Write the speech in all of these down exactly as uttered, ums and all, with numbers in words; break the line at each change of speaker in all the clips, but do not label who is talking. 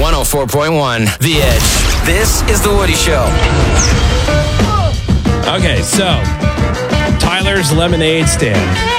one oh four point one The Edge. This is The Woody Show.
Okay, so Tyler's lemonade stand.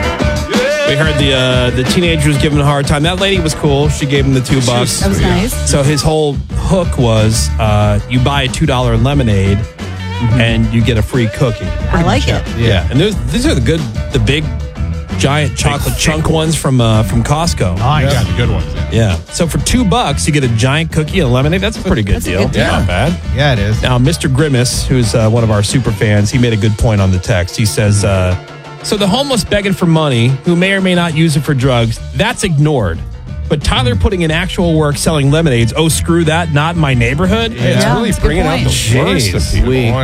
We heard the uh, the teenager was giving him a hard time. That lady was cool. She gave him the two bucks.
That was nice.
So his whole hook was uh, you buy a two dollar lemonade mm-hmm. and you get a free cookie.
I like it.
Yeah, and those, these are the good, the big, giant chocolate chunk ones from uh, from Costco.
Nice. Yeah, the good ones. Yeah.
Yeah. So for two bucks, you get a giant cookie and a lemonade. That's a pretty good
That's a
deal.
good deal.
Yeah, not bad.
Yeah, it is.
Now, Mister Grimace, who's uh, one of our super fans, he made a good point on the text. He says, uh, so the homeless begging for money, who may or may not use it for drugs, that's ignored. But Tyler putting in actual work selling lemonades, oh, screw that, not in my neighborhood?
Yeah,
Yeah,
really
that's a good
bringing out the
point.
worst of
Jeez.
people.
We-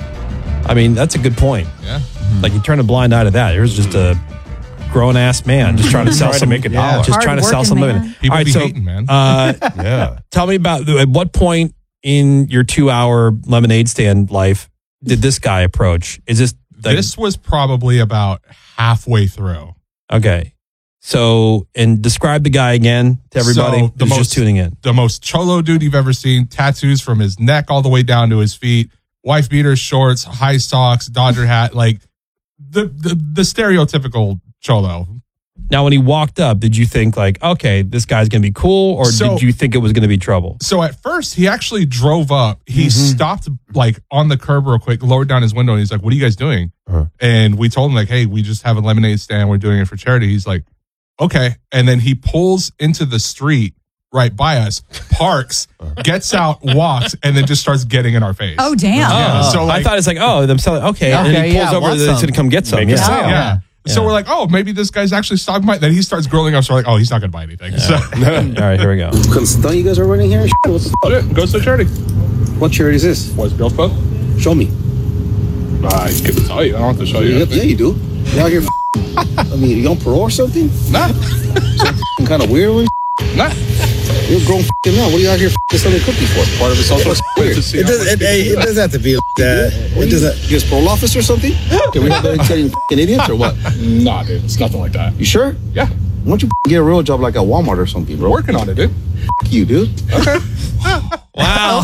I mean, that's a good point.
Yeah.
Like, you turn a blind eye to that. There's just a grown-ass man just trying to sell
Trying to
some,
make a
yeah,
dollar.
just trying to sell some
Hard-working
lemonade.
man.
People
All right,
be
so,
hating, man.
Uh,
Yeah.
tell me about, at what point in your two-hour lemonade stand life did this guy approach? Is this... Like,
This was probably about halfway through.
okay. So, and describe the guy again to everybody
So, the
who's just
most-
tuning in.
The most cholo dude you've ever seen. Tattoos from his neck all the way down to his feet. Wife beater shorts, high socks, Dodger hat. Like the, the, the stereotypical cholo.
Now, when he walked up, did you think like, okay, this guy's going to be cool? Or
So-
did you think it was going to be trouble?
So at first, he actually drove up. He
Mm-hmm.
stopped like on the curb real quick, lowered down his window, and he's like, "What are you guys doing?"
Uh-huh.
And we told him like, "Hey, we just have a lemonade stand. We're doing it for charity." He's like, "Okay." And then he pulls into the street right by us, parks, gets out, walks, and then just starts getting in our face.
Oh, damn.
Yeah, so
I
like,
thought it's like, oh, them selling. Okay. And then
Okay,
he pulls
yeah,
over,
want
he's
some.
going to come get some.
Make a
Yeah.
sale.
yeah. So
Yeah.
we're like, oh, maybe this guy's actually stopping by. Then he starts grilling us. We're like, oh, he's not going to buy anything. So
All right, here we go.
Don't you guys are running here? What the fuck?
goes to charity.
What charity is this?
What's Girls Club?
Show me.
I can tell you. I don't have to show
Yeah, yeah, you do. You out here? I mean, you on parole or something?
Nah,
Some kind of weird one?
nah.
You're a grown man. What are you out here selling cookies for?
Part of the social
weird.
to see
It
how
does.
much
It,
people
hey, it
do.
doesn't have to be like that.
What
It
is
doesn't.
that? You guys parole office or something? Can we have been telling you idiots or what?
Nah, dude, it's nothing like that.
You sure?
Yeah,
Why don't you get a real job like at Walmart or something, bro?
we're working on it, dude.
you, dude.
Okay.
Wow.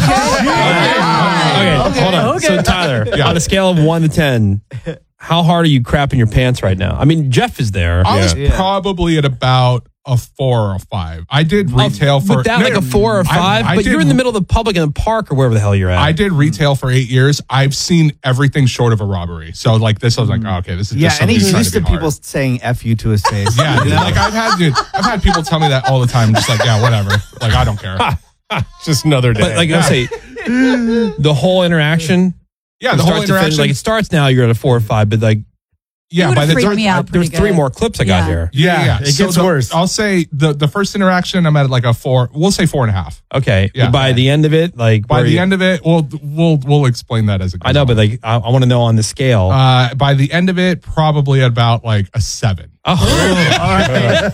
Okay. Okay, hold on. So, Tyler,
Yeah.
on a scale of one to ten, how hard are you crapping your pants right now? I mean, Jeff is there.
I was
Yeah.
probably at about a four or a five. I did retail for
With that, like a four or
I-
five,
I
but
did-
you're in the middle of the public in the park or wherever the hell you're at.
I did retail for eight years. I've seen everything short of a robbery. So like this, I was like, oh, okay, this is
Yeah,
just
and
somebody
he's
trying
used
to
to
be
people
hard.
saying "f you" to his face.
Yeah, dude, like I've had, dude, I've had people tell me that all the time. Just like, yeah, whatever. Like I don't care.
Just another day.
But like I say, the whole interaction,
Yeah,
from
the whole
start to finish,
interaction.
like it starts now, you're at a four or five, but like
yeah,
You
by
would've
the
freaked
time
me out
there's
pretty
three
good.
more clips I got
Yeah.
here.
Yeah, yeah.
it gets
the-
worse.
I'll say the the first interaction, I'm at like a four. We'll say four and a half.
Okay.
Yeah.
By the end of it, like
By
where
the
you-
end of it, we'll we'll we'll explain that as it goes
I know,
on.
but like I, I want to know on the scale.
uh, by the end of it, probably at about like a seven.
oh.
All right.